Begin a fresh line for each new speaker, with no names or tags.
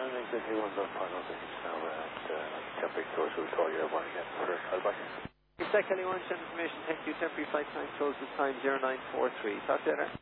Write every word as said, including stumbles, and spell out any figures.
exactly one dot five oh six now, and uh, temporary source will call you one again for I'll back. Exact Kelly one, send information, thank you, temporary flight time closes time zero nine four three. Talk to you later.